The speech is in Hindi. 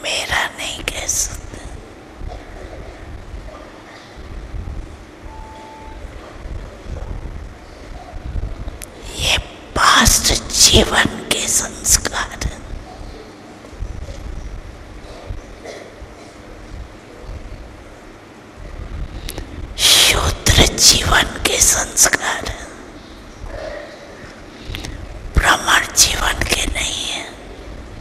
मेरा नहीं कह सकते। ये पास्ट जीवन के संस्कार हैं। शूद्र जीवन के संस्कार